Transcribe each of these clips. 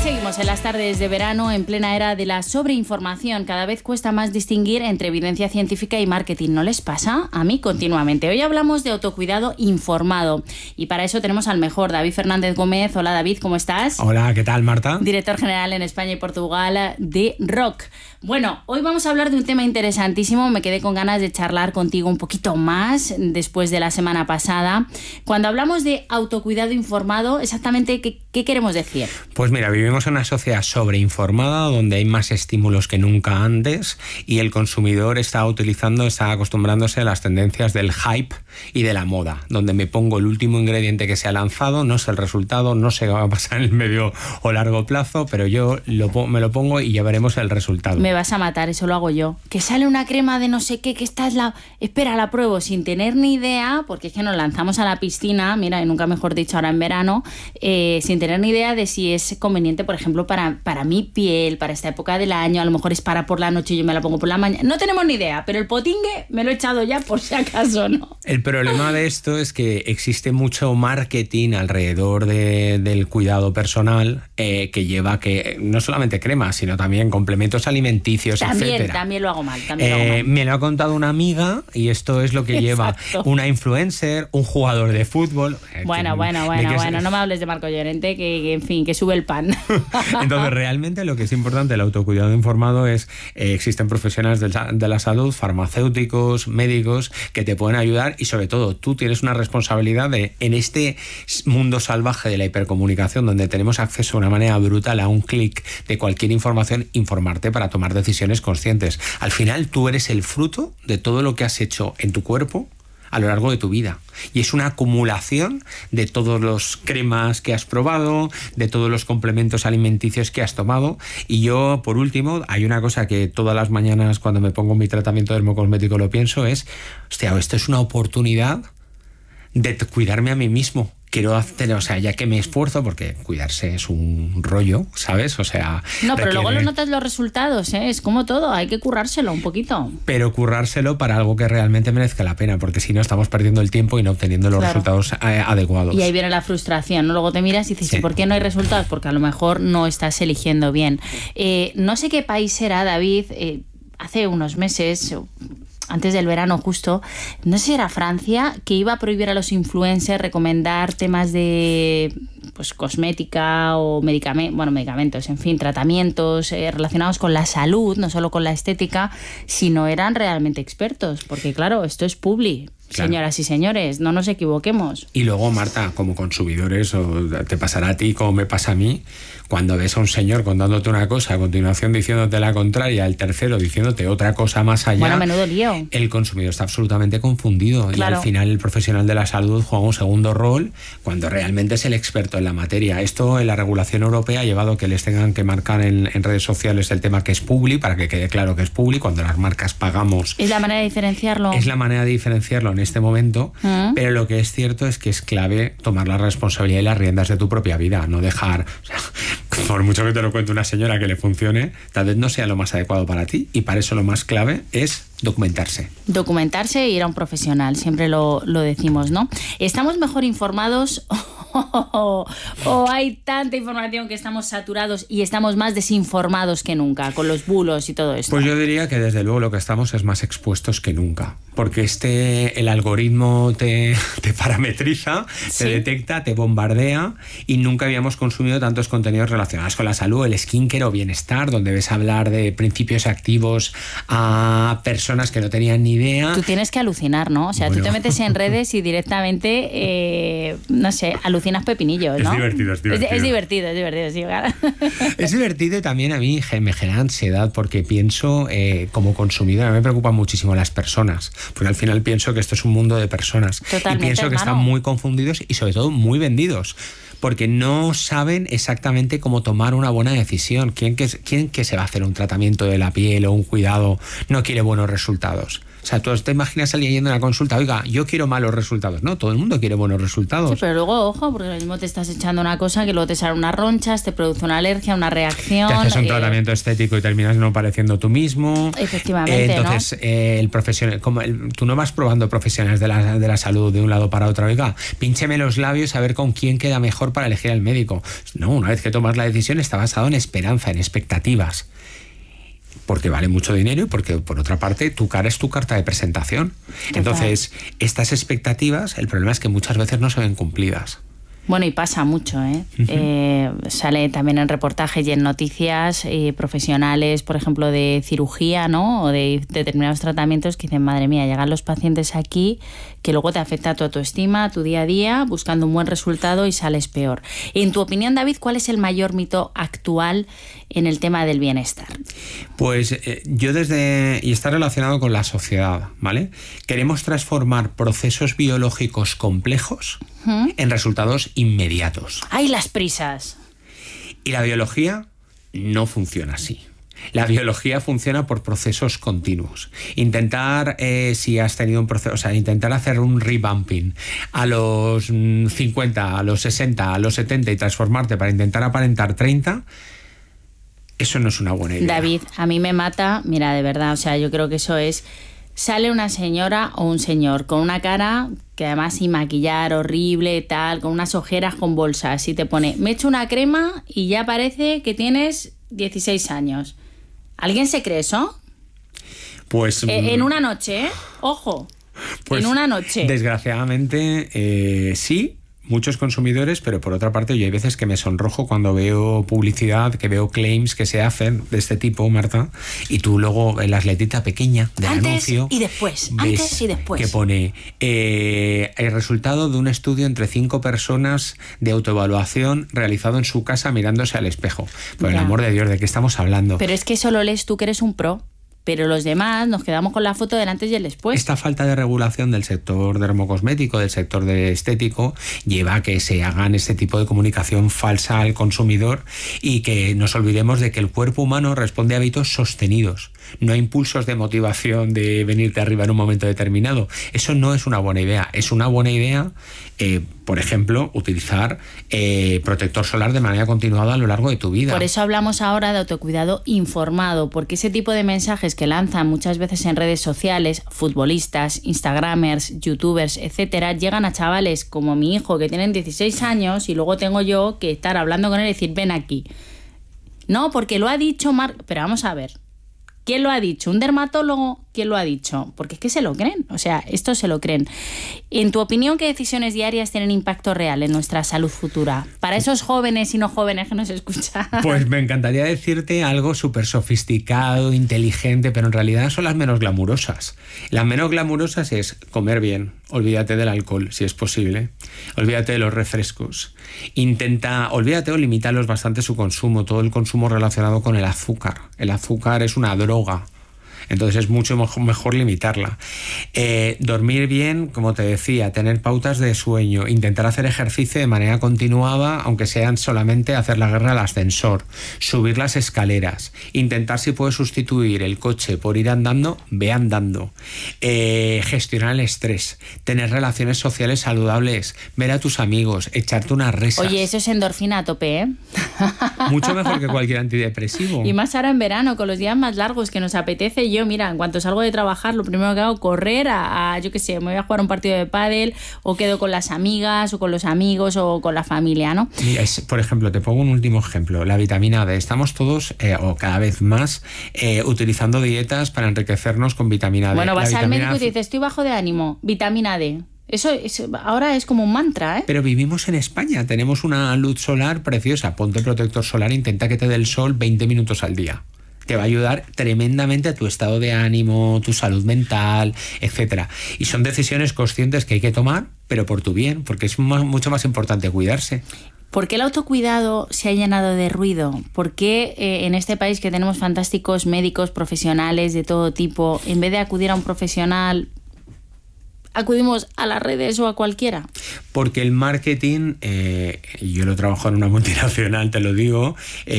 Seguimos en las tardes de verano en plena era de la sobreinformación. Cada vez cuesta más distinguir entre evidencia científica y marketing. ¿No les pasa? A mí continuamente. Hoy hablamos de autocuidado informado y para eso tenemos al mejor, David Fernández Gómez. Hola David, ¿cómo estás? Hola, ¿qué tal, Marta? Director general en España y Portugal de ROC. Bueno, hoy vamos a hablar de un tema interesantísimo. Me quedé con ganas de charlar contigo un poquito más después de la semana pasada. Cuando hablamos de autocuidado informado, exactamente, ¿qué queremos decir? Pues mira, vivimos en una sociedad sobreinformada donde hay más estímulos que nunca antes y el consumidor está acostumbrándose a las tendencias del hype y de la moda, donde me pongo el último ingrediente que se ha lanzado, no sé el resultado, no sé qué va a pasar en el medio o largo plazo, pero yo me lo pongo y ya veremos el resultado. Me vas a matar, eso lo hago yo. Que sale una crema de no sé qué, que esta es la... Espera, la pruebo sin tener ni idea, porque es que nos lanzamos a la piscina, mira, y nunca mejor dicho ahora en verano, sin tener ni idea de si es conveniente, por ejemplo, para mi piel, para esta época del año, a lo mejor es para por la noche y yo me la pongo por la mañana. No tenemos ni idea, pero el potingue me lo he echado ya por si acaso, ¿no? El problema de esto es que existe mucho marketing alrededor del cuidado personal que lleva que no solamente cremas, sino también complementos alimenticios, etcétera. También lo hago mal. Me lo ha contado una amiga y esto es lo que lleva una influencer, un jugador de fútbol. Bueno, no me hables de Marco Llorente, que en fin, que sube el pan. Entonces, realmente lo que es importante, el autocuidado informado es, existen profesionales de la salud, farmacéuticos, médicos, que te pueden ayudar y sobre todo tú tienes una responsabilidad en este mundo salvaje de la hipercomunicación donde tenemos acceso de una manera brutal a un clic de cualquier información, informarte para tomar decisiones conscientes. Al final tú eres el fruto de todo lo que has hecho en tu cuerpo a lo largo de tu vida. Y es una acumulación de todos los cremas que has probado, de todos los complementos alimenticios que has tomado. Y yo, por último, hay una cosa que todas las mañanas cuando me pongo mi tratamiento dermocosmético lo pienso, es, hostia, esto es una oportunidad de cuidarme a mí mismo. Quiero hacer, o sea, ya que me esfuerzo, porque cuidarse es un rollo, ¿sabes? O sea... No, pero luego lo notas los resultados, ¿eh? Es como todo, hay que currárselo un poquito. Pero currárselo para algo que realmente merezca la pena, porque si no estamos perdiendo el tiempo y no obteniendo los resultados adecuados. Y ahí viene la frustración, ¿no? Luego te miras y dices, sí. ¿Por qué no hay resultados? Porque a lo mejor no estás eligiendo bien. No sé qué país será, David, hace unos meses... antes del verano justo, no sé si era Francia, que iba a prohibir a los influencers recomendar temas de pues cosmética o medicamentos, en fin, tratamientos relacionados con la salud, no solo con la estética, si no eran realmente expertos, porque claro, esto es publi. Claro. Señoras y señores, no nos equivoquemos. Y luego, Marta, como consumidores, o te pasará a ti como me pasa a mí, cuando ves a un señor contándote una cosa, a continuación diciéndote la contraria, el tercero diciéndote otra cosa más allá. Bueno, menudo lío. El consumidor está absolutamente confundido. Claro. Y al final el profesional de la salud juega un segundo rol cuando realmente es el experto en la materia. Esto en la regulación europea ha llevado que les tengan que marcar en redes sociales el tema que es publi, para que quede claro que es publi, cuando las marcas pagamos. ¿Es la manera de diferenciarlo? Es la manera de diferenciarlo en este momento, pero lo que es cierto es que es clave tomar la responsabilidad y las riendas de tu propia vida, no dejar, o sea, por mucho que te lo cuente una señora que le funcione, tal vez no sea lo más adecuado para ti, y para eso lo más clave es documentarse. Documentarse e ir a un profesional, siempre lo decimos, ¿no? ¿Estamos mejor informados o hay tanta información que estamos saturados y estamos más desinformados que nunca con los bulos y todo esto? Pues yo diría que desde luego lo que estamos es más expuestos que nunca, porque el algoritmo te parametriza, ¿sí? Te detecta, te bombardea, y nunca habíamos consumido tantos contenidos relacionados con la salud, el skincare o bienestar, donde ves hablar de principios activos a personas que no tenían ni idea. Tú tienes que alucinar, ¿no? O sea, bueno, tú te metes en redes y directamente, no sé, alucinas pepinillos, ¿no? Es divertido. Es divertido, sí, claro. Es divertido, y también a mí me genera ansiedad, porque pienso, como consumidor, a mí me preocupan muchísimo las personas, porque al final pienso que esto es un mundo de personas. Totalmente, y pienso que están muy confundidos y sobre todo muy vendidos, porque no saben exactamente cómo tomar una buena decisión. ¿Quién que se va a hacer un tratamiento de la piel o un cuidado no quiere buenos resultados? O sea, tú te imaginas salir yendo a una consulta, oiga, yo quiero malos resultados. No, todo el mundo quiere buenos resultados. Sí, pero luego, ojo, porque lo mismo te estás echando una cosa que luego te salen unas ronchas, te produce una alergia, una reacción. Te haces un tratamiento estético y terminas no pareciendo tú mismo. Efectivamente, entonces, el profesional, tú no vas probando profesionales de la salud de un lado para otro. Oiga, píncheme los labios a ver con quién queda mejor para elegir al médico. No, una vez que tomas la decisión está basado en esperanza, en expectativas. Porque vale mucho dinero y porque, por otra parte, tu cara es tu carta de presentación. Total. Entonces, estas expectativas, el problema es que muchas veces no se ven cumplidas. Bueno, y pasa mucho, ¿eh? Sale también en reportajes y en noticias profesionales, por ejemplo, de cirugía, ¿no? O de determinados tratamientos que dicen, madre mía, llegan los pacientes aquí, que luego te afecta a tu autoestima, a tu día a día, buscando un buen resultado y sales peor. En tu opinión, David, ¿cuál es el mayor mito actual en el tema del bienestar? Pues yo y está relacionado con la sociedad, ¿vale? Queremos transformar procesos biológicos complejos en resultados inmediatos. ¡Ay, las prisas! Y la biología no funciona así. La biología funciona por procesos continuos. Intentar, si has tenido un proceso, o sea, intentar hacer un revamping a los 50, a los 60, a los 70 y transformarte para intentar aparentar 30, eso no es una buena idea. David, a mí me mata, mira, de verdad, o sea, yo creo que eso es... Sale una señora o un señor con una cara que además sin maquillar, horrible, tal, con unas ojeras con bolsas y te pone, me echo una crema y ya parece que tienes 16 años. ¿Alguien se cree eso? Pues... en una noche, ¿eh? Ojo, pues, en una noche. Desgraciadamente, sí. Muchos consumidores, pero por otra parte yo hay veces que me sonrojo cuando veo publicidad, que veo claims que se hacen de este tipo, Marta, y tú luego en la letita pequeña del anuncio y después, antes y después, que pone el resultado de un estudio entre 5 personas de autoevaluación realizado en su casa mirándose al espejo. Por el amor de Dios, ¿de qué estamos hablando? Pero es que eso lo lees tú, que eres un pro. Pero los demás nos quedamos con la foto del antes y el después. Esta falta de regulación del sector dermocosmético, del sector de estético, lleva a que se hagan este tipo de comunicación falsa al consumidor y que nos olvidemos de que el cuerpo humano responde a hábitos sostenidos, no a impulsos de motivación de venirte arriba en un momento determinado. Eso no es una buena idea. Es una buena idea, por ejemplo, utilizar protector solar de manera continuada a lo largo de tu vida. Por eso hablamos ahora de autocuidado informado, porque ese tipo de mensajes que lanzan muchas veces en redes sociales, futbolistas, instagramers, youtubers, etcétera, llegan a chavales como mi hijo que tienen 16 años y luego tengo yo que estar hablando con él y decir, ven aquí. No, porque lo ha dicho pero vamos a ver. ¿Quién lo ha dicho? ¿Un dermatólogo? ¿Quién lo ha dicho? Porque es que se lo creen, o sea, esto se lo creen. En tu opinión, ¿qué decisiones diarias tienen impacto real en nuestra salud futura? Para esos jóvenes y no jóvenes que nos escuchan. Pues me encantaría decirte algo súper sofisticado, inteligente, pero en realidad son las menos glamurosas. Las menos glamurosas es comer bien, olvídate del alcohol, si es posible, olvídate de los refrescos, olvídate o limítalos bastante su consumo, todo el consumo relacionado con el azúcar. El azúcar es una droga. Entonces es mucho mejor limitarla. Dormir bien, como te decía, tener pautas de sueño, intentar hacer ejercicio de manera continuada, aunque sean solamente hacer la guerra al ascensor, subir las escaleras, intentar si puedes sustituir el coche por ir andando, ve andando, gestionar el estrés, tener relaciones sociales saludables, ver a tus amigos, echarte unas risas. Oye, eso es endorfina a tope, ¿eh? Mucho mejor que cualquier antidepresivo. Y más ahora en verano, con los días más largos que nos apetece. Yo, mira, en cuanto salgo de trabajar, lo primero que hago es correr yo qué sé, me voy a jugar un partido de pádel o quedo con las amigas o con los amigos o con la familia, ¿no? Mira, por ejemplo, te pongo un último ejemplo, la vitamina D. Estamos todos, o cada vez más, utilizando dietas para enriquecernos con vitamina D. Bueno, vas al médico y te dices, estoy bajo de ánimo, vitamina D. Eso ahora es como un mantra, ¿eh? Pero vivimos en España, tenemos una luz solar preciosa. Ponte protector solar, intenta que te dé el sol 20 minutos al día. Te va a ayudar tremendamente a tu estado de ánimo, tu salud mental, etcétera. Y son decisiones conscientes que hay que tomar, pero por tu bien, porque es mucho más importante cuidarse. ¿Por qué el autocuidado se ha llenado de ruido? ¿Por qué en este país que tenemos fantásticos médicos profesionales de todo tipo, en vez de acudir a un profesional, acudimos a las redes o a cualquiera? Porque el marketing, yo lo trabajo en una multinacional, te lo digo,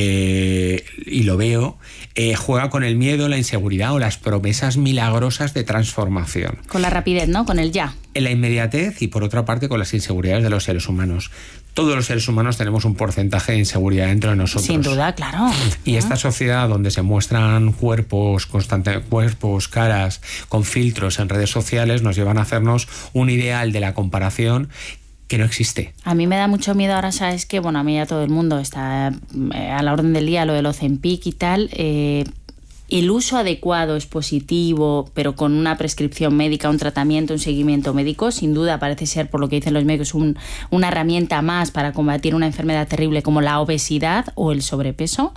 y lo veo, juega con el miedo, la inseguridad o las promesas milagrosas de transformación. Con la rapidez, ¿no? Con el ya. En la inmediatez y, por otra parte, con las inseguridades de los seres humanos. Todos los seres humanos tenemos un porcentaje de inseguridad dentro de nosotros. Sin duda, claro. Y esta sociedad donde se muestran cuerpos, caras, con filtros en redes sociales, nos llevan a hacernos un ideal de la comparación que no existe. A mí me da mucho miedo ahora, ¿sabes qué? Bueno, a mí ya todo el mundo está a la orden del día, lo del Ozempic y tal. El uso adecuado es positivo, pero con una prescripción médica, un tratamiento, un seguimiento médico, sin duda parece ser, por lo que dicen los médicos, una herramienta más para combatir una enfermedad terrible como la obesidad o el sobrepeso.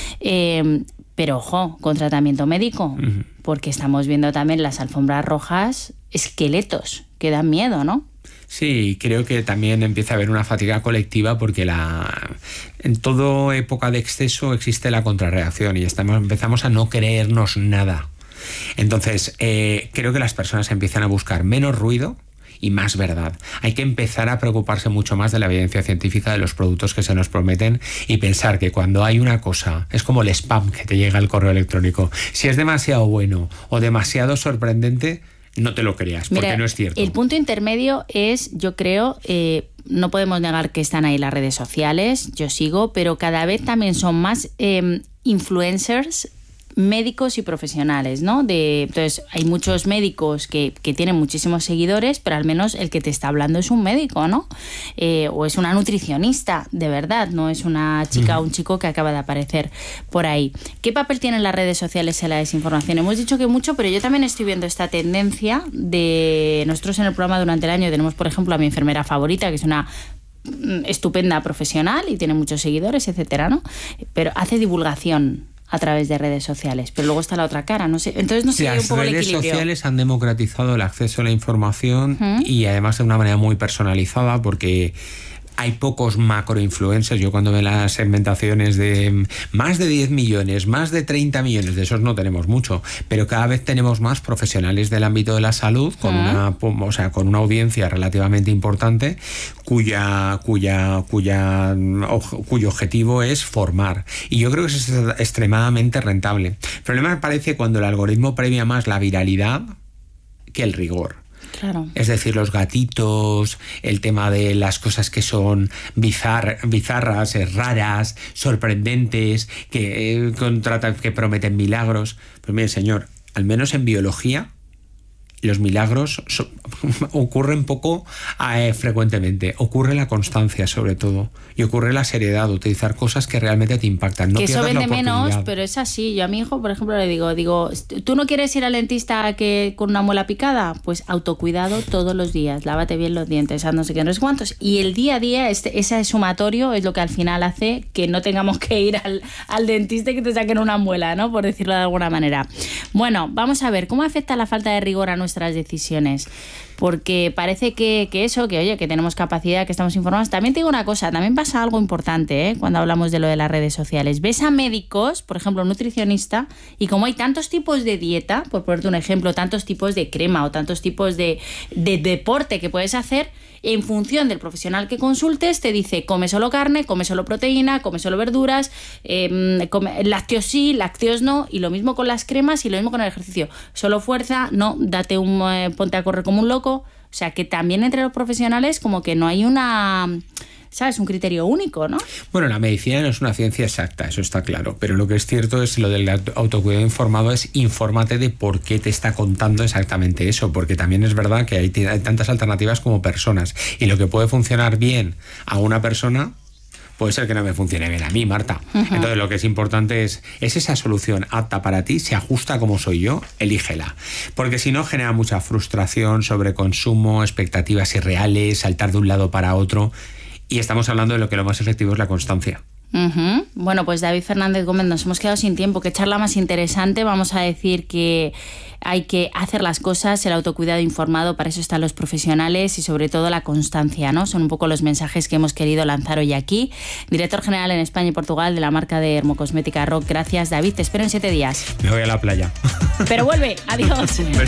Pero ojo, con tratamiento médico, porque estamos viendo también las alfombras rojas, esqueletos que dan miedo, ¿no? Sí, creo que también empieza a haber una fatiga colectiva porque en toda época de exceso existe la contrarreacción y empezamos a no creernos nada. Entonces, creo que las personas empiezan a buscar menos ruido y más verdad. Hay que empezar a preocuparse mucho más de la evidencia científica de los productos que se nos prometen y pensar que cuando hay una cosa, es como el spam que te llega al correo electrónico. Si es demasiado bueno o demasiado sorprendente, no te lo creas, porque no es cierto. El punto intermedio es, yo creo, no podemos negar que están ahí las redes sociales, yo sigo, pero cada vez también son más influencers médicos y profesionales, ¿no? Entonces, hay muchos médicos que tienen muchísimos seguidores, pero al menos el que te está hablando es un médico, ¿no? O es una nutricionista, de verdad, no es una chica o un chico que acaba de aparecer por ahí. ¿Qué papel tienen las redes sociales en la desinformación? Hemos dicho que mucho, pero yo también estoy viendo esta tendencia de... Nosotros en el programa durante el año tenemos, por ejemplo, a mi enfermera favorita, que es una estupenda profesional y tiene muchos seguidores, etcétera, ¿no? Pero hace divulgación a través de redes sociales, pero luego está la otra cara, no sé, entonces no sé un poco el equilibrio. Las redes sociales han democratizado el acceso a la información y además de una manera muy personalizada porque hay pocos macroinfluencers. Yo cuando veo las segmentaciones de más de 10 millones, más de 30 millones, de esos no tenemos mucho, pero cada vez tenemos más profesionales del ámbito de la salud con una audiencia relativamente importante cuyo objetivo es formar. Y yo creo que eso es extremadamente rentable. El problema me parece cuando el algoritmo premia más la viralidad que el rigor. Claro. Es decir, los gatitos, el tema de las cosas que son bizarras, raras, sorprendentes, que prometen milagros. Pues mire, señor, al menos en biología los milagros ocurren poco frecuentemente. Ocurre la constancia, sobre todo, y ocurre la seriedad, utilizar cosas que realmente te impactan. No que eso vende menos, oportunidad. pero es así. Yo a mi hijo, por ejemplo, le digo, ¿tú no quieres ir al dentista con una muela picada? Pues autocuidado todos los días, lávate bien los dientes, no sé qué, no sé cuántos. Y el día a día, ese sumatorio es lo que al final hace que no tengamos que ir al dentista y que te saquen una muela, ¿no? Por decirlo de alguna manera. Bueno, vamos a ver, ¿cómo afecta la falta de rigor a nuestras decisiones? Porque parece que tenemos capacidad, que estamos informados. También te digo una cosa, también pasa algo importante, cuando hablamos de lo de las redes sociales. Ves a médicos, por ejemplo, un nutricionista, y como hay tantos tipos de dieta, por ponerte un ejemplo, tantos tipos de crema o tantos tipos de deporte que puedes hacer, en función del profesional que consultes, te dice, come solo carne, come solo proteína, come solo verduras, lácteos sí, lácteos no, y lo mismo con las cremas y lo mismo con el ejercicio. Solo fuerza, no, ponte a correr como un loco. O sea, que también entre los profesionales como que no hay un criterio único, ¿no? Bueno, la medicina no es una ciencia exacta, eso está claro, pero lo que es cierto es lo del autocuidado informado es infórmate de por qué te está contando exactamente eso, porque también es verdad que hay tantas alternativas como personas, y lo que puede funcionar bien a una persona puede ser que no me funcione bien a mí, Marta. Entonces lo que es importante es esa solución apta para ti, se ajusta como soy yo, elígela. Porque si no genera mucha frustración, sobreconsumo, expectativas irreales, saltar de un lado para otro. Y estamos hablando de lo más efectivo es la constancia. Bueno, pues David Fernández Gómez, nos hemos quedado sin tiempo. Qué charla más interesante. Vamos a decir que hay que hacer las cosas, el autocuidado informado, para eso están los profesionales y sobre todo la constancia, ¿no? Son un poco los mensajes que hemos querido lanzar hoy aquí. Director general en España y Portugal de la marca de dermocosmética Rock. Gracias, David. Te espero en 7 días. Me voy a la playa. Pero vuelve. Adiós.